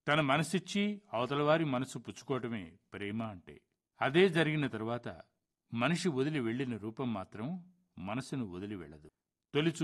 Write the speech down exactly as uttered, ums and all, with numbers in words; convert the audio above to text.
తన మనసిచ్చి అవతలవారి మనసు పుచ్చుకోవటమే ప్రేమ అంటే. అదే జరిగిన తరువాత మనిషి వదిలి వెళ్ళిన రూపం మాత్రం మనసును వదిలి వెళ్ళదు. తొలి